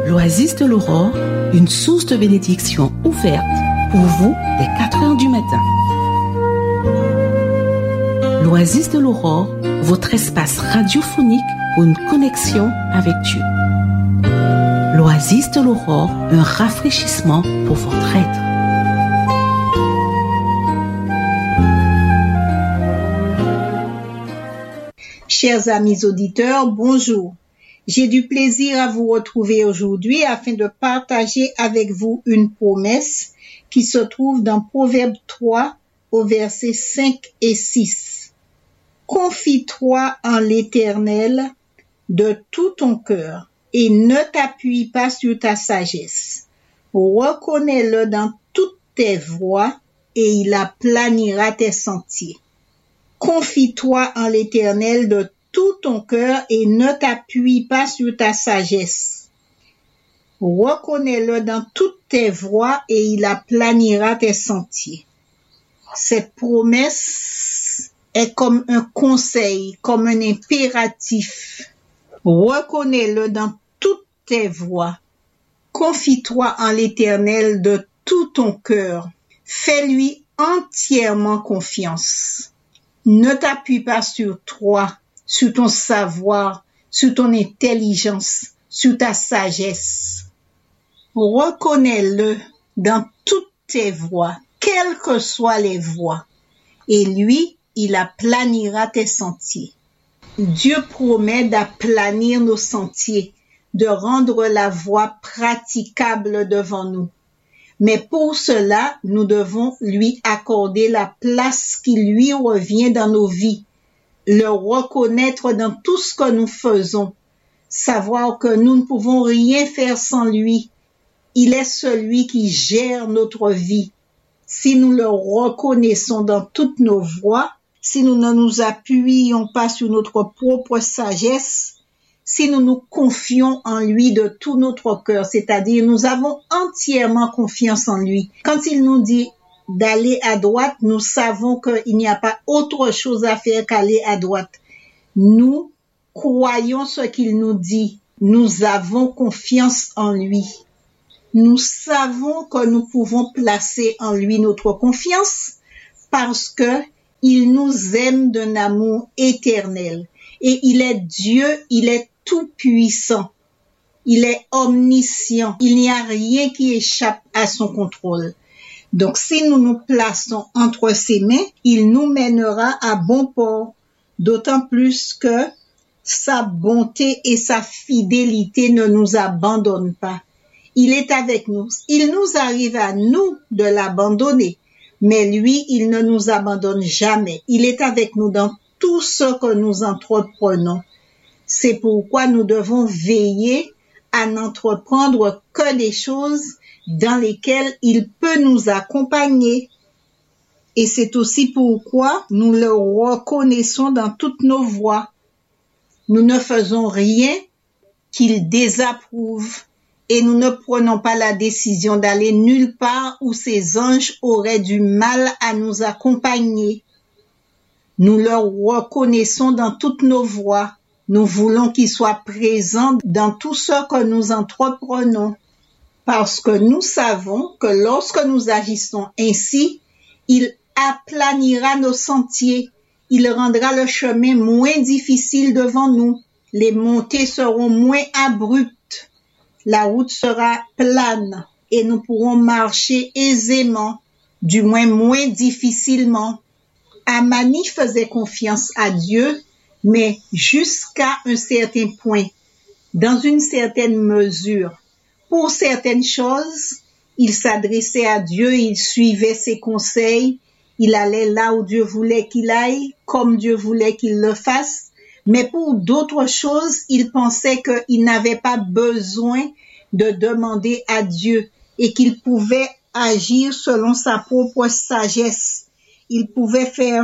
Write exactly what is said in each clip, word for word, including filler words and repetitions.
L'Oasis de l'Aurore, une source de bénédiction ouverte pour vous dès quatre heures du matin. L'Oasis de l'Aurore, votre espace radiophonique pour une connexion avec Dieu. L'Oasis de l'Aurore, un rafraîchissement pour votre être. Chers amis auditeurs, bonjour. J'ai du plaisir à vous retrouver aujourd'hui afin de partager avec vous une promesse qui se trouve dans Proverbe trois au verset cinq et six. Confie-toi en l'Éternel de tout ton cœur et ne t'appuie pas sur ta sagesse. Reconnais-le dans toutes tes voies et il aplanira tes sentiers. Confie-toi en l'Éternel de tout ton cœur et ne t'appuie pas sur ta sagesse. Reconnais-le dans toutes tes voies et il aplanira tes sentiers. Cette promesse est comme un conseil, comme un impératif. Reconnais-le dans toutes tes voies. Confie-toi en l'Éternel de tout ton cœur. Fais-lui entièrement confiance. Ne t'appuie pas sur toi, sur ton savoir, sur ton intelligence, sur ta sagesse. Reconnais-le dans toutes tes voies, quelles que soient les voies, et lui, il aplanira tes sentiers. Dieu promet d'aplanir nos sentiers, de rendre la voie praticable devant nous. Mais pour cela, nous devons lui accorder la place qui lui revient dans nos vies, le reconnaître dans tout ce que nous faisons, savoir que nous ne pouvons rien faire sans lui. Il est celui qui gère notre vie. Si nous le reconnaissons dans toutes nos voies, si nous ne nous appuyons pas sur notre propre sagesse, si nous nous confions en lui de tout notre cœur, c'est-à-dire nous avons entièrement confiance en lui. Quand il nous dit d'aller à droite, nous savons qu'il n'y a pas autre chose à faire qu'aller à droite. Nous croyons ce qu'il nous dit. Nous avons confiance en lui. Nous savons que nous pouvons placer en lui notre confiance parce que il nous aime d'un amour éternel. Et il est Dieu, il est tout-puissant. Il est omniscient. Il n'y a rien qui échappe à son contrôle. Donc, si nous nous plaçons entre ses mains, il nous mènera à bon port. D'autant plus que sa bonté et sa fidélité ne nous abandonnent pas. Il est avec nous. Il nous arrive à nous de l'abandonner. Mais lui, il ne nous abandonne jamais. Il est avec nous dans tout ce que nous entreprenons. C'est pourquoi nous devons veiller à n'entreprendre que des choses dans lesquelles il peut nous accompagner. Et c'est aussi pourquoi nous le reconnaissons dans toutes nos voies. Nous ne faisons rien qu'il désapprouve et nous ne prenons pas la décision d'aller nulle part où ses anges auraient du mal à nous accompagner. Nous le reconnaissons dans toutes nos voies. Nous voulons qu'il soit présent dans tout ce que nous entreprenons. Parce que nous savons que lorsque nous agissons ainsi, il aplanira nos sentiers. Il rendra le chemin moins difficile devant nous. Les montées seront moins abruptes. La route sera plane et nous pourrons marcher aisément, du moins moins difficilement. Amani faisait confiance à Dieu, mais jusqu'à un certain point, dans une certaine mesure. Pour certaines choses, il s'adressait à Dieu, il suivait ses conseils, il allait là où Dieu voulait qu'il aille, comme Dieu voulait qu'il le fasse. Mais pour d'autres choses, il pensait qu'il n'avait pas besoin de demander à Dieu et qu'il pouvait agir selon sa propre sagesse. Il pouvait faire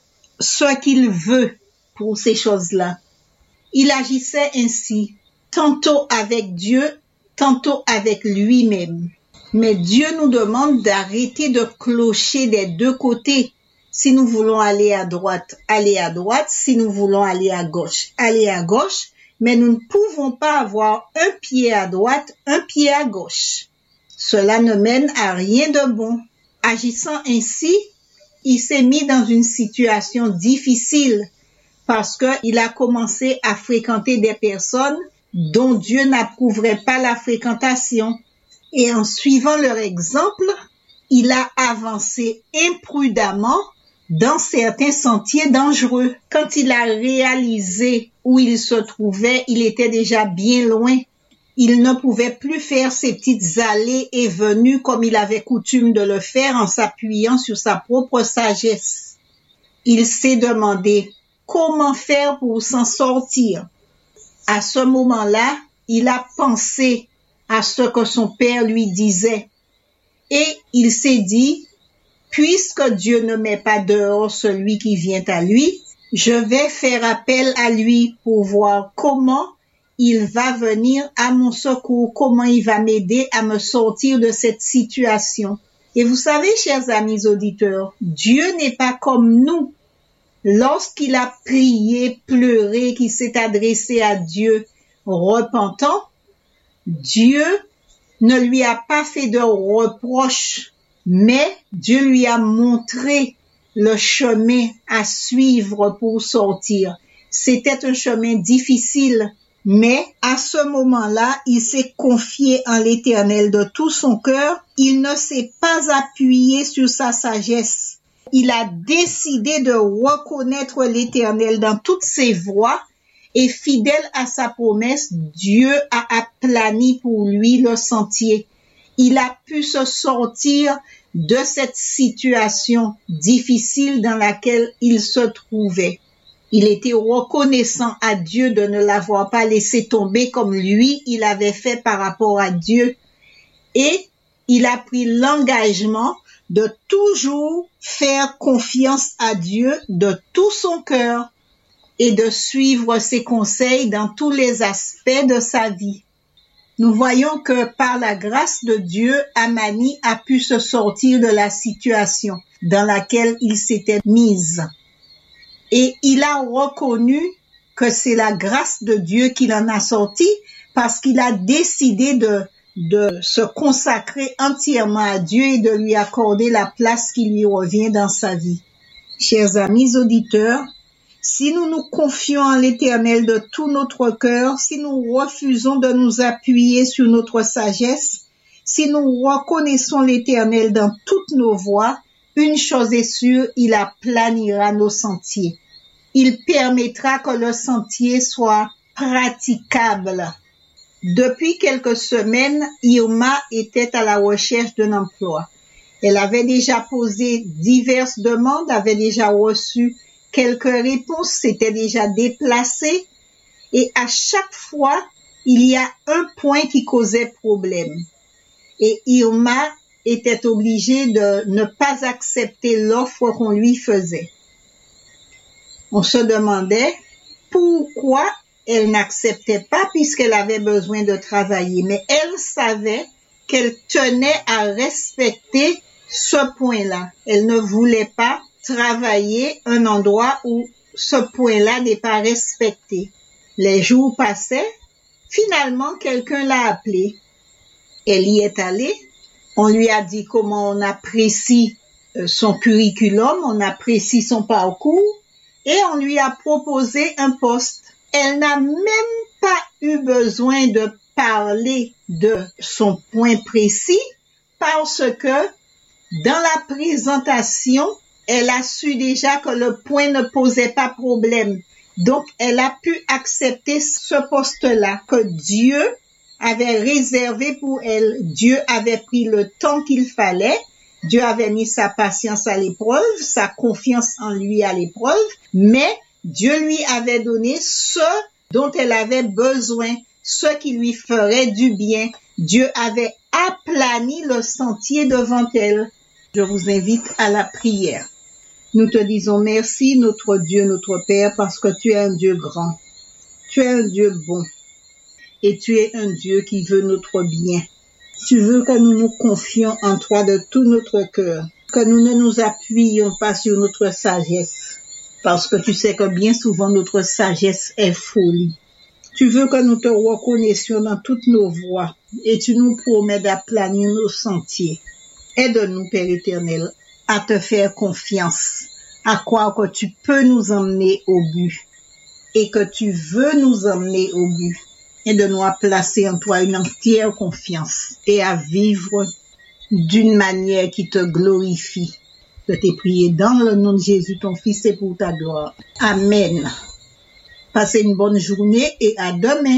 ce qu'il veut pour ces choses-là. Il agissait ainsi, tantôt avec Dieu, tantôt avec lui-même. Mais Dieu nous demande d'arrêter de clocher des deux côtés. Si nous voulons aller à droite, aller à droite. Si nous voulons aller à gauche, aller à gauche. mais nous ne pouvons pas avoir un pied à droite, un pied à gauche. Cela ne mène à rien de bon. Agissant ainsi, il s'est mis dans une situation difficile parce qu'il a commencé à fréquenter des personnes dont Dieu n'approuverait pas la fréquentation. Et en suivant leur exemple, il a avancé imprudemment dans certains sentiers dangereux. Quand il a réalisé où il se trouvait, il était déjà bien loin. Il ne pouvait plus faire ses petites allées et venues comme il avait coutume de le faire en s'appuyant sur sa propre sagesse. Il s'est demandé comment faire pour s'en sortir. À ce moment-là, il a pensé à ce que son père lui disait et il s'est dit, puisque Dieu ne met pas dehors celui qui vient à lui, je vais faire appel à lui pour voir comment il va venir à mon secours, comment il va m'aider à me sortir de cette situation. Et vous savez, chers amis auditeurs, Dieu n'est pas comme nous. Lorsqu'il a prié, pleuré, qu'il s'est adressé à Dieu repentant, Dieu ne lui a pas fait de reproches, mais Dieu lui a montré le chemin à suivre pour sortir. C'était un chemin difficile, mais à ce moment-là, il s'est confié en l'Éternel de tout son cœur. Il ne s'est pas appuyé sur sa sagesse. Il a décidé de reconnaître l'Éternel dans toutes ses voies et fidèle à sa promesse, Dieu a aplani pour lui le sentier. Il a pu se sortir de cette situation difficile dans laquelle il se trouvait. Il était reconnaissant à Dieu de ne l'avoir pas laissé tomber comme lui, il avait fait par rapport à Dieu. Et il a pris l'engagement de toujours faire confiance à Dieu de tout son cœur et de suivre ses conseils dans tous les aspects de sa vie. Nous voyons que par la grâce de Dieu, Amani a pu se sortir de la situation dans laquelle il s'était mis. Et il a reconnu que c'est la grâce de Dieu qui l'en a sorti parce qu'il a décidé de, de se consacrer entièrement à Dieu et de lui accorder la place qui lui revient dans sa vie. Chers amis auditeurs, si nous nous confions en l'Éternel de tout notre cœur, si nous refusons de nous appuyer sur notre sagesse, si nous reconnaissons l'Éternel dans toutes nos voies, une chose est sûre, il aplanira nos sentiers. Il permettra que le sentier soit praticable. Depuis quelques semaines, Irma était à la recherche d'un emploi. Elle avait déjà posé diverses demandes, avait déjà reçu quelques réponses, s'était déjà déplacée et à chaque fois, il y a un point qui causait problème. Et Irma était obligée de ne pas accepter l'offre qu'on lui faisait. On se demandait pourquoi elle n'acceptait pas puisqu'elle avait besoin de travailler. Mais elle savait qu'elle tenait à respecter ce point-là. Elle ne voulait pas travailler un endroit où ce point-là n'est pas respecté. Les jours passaient. Finalement, quelqu'un l'a appelée. Elle y est allée. On lui a dit comment on apprécie son curriculum, on apprécie son parcours et on lui a proposé un poste. Elle n'a même pas eu besoin de parler de son point précis parce que dans la présentation, elle a su déjà que le point ne posait pas problème. Donc, elle a pu accepter ce poste-là que Dieu avait réservé pour elle. Dieu avait pris le temps qu'il fallait. Dieu avait mis sa patience à l'épreuve, sa confiance en lui à l'épreuve, mais Dieu lui avait donné ce dont elle avait besoin, ce qui lui ferait du bien. Dieu avait aplani le sentier devant elle. Je vous invite à la prière. Nous te disons merci, notre Dieu, notre Père, parce que tu es un Dieu grand. Tu es un Dieu bon. Et tu es un Dieu qui veut notre bien. Tu veux que nous nous confions en toi de tout notre cœur, que nous ne nous appuyions pas sur notre sagesse, parce que tu sais que bien souvent notre sagesse est folie. Tu veux que nous te reconnaissions dans toutes nos voies et tu nous promets d'aplanir nos sentiers. Aide-nous, Père éternel, à te faire confiance, à croire que tu peux nous emmener au but et que tu veux nous emmener au but. Aide-nous à placer en toi une entière confiance et à vivre d'une manière qui te glorifie. Je t'ai prié dans le nom de Jésus, ton Fils, et pour ta gloire. Amen. Passez une bonne journée et à demain.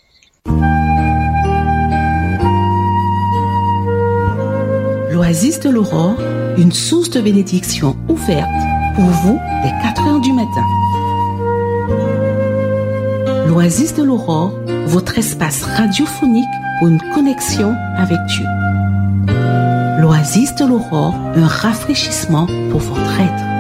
L'Oasis de l'Aurore, une source de bénédiction ouverte pour vous dès quatre heures du matin. L'Oasis de l'Aurore, votre espace radiophonique pour une connexion avec Dieu. L'Oasis de l'Aurore, un rafraîchissement pour votre être.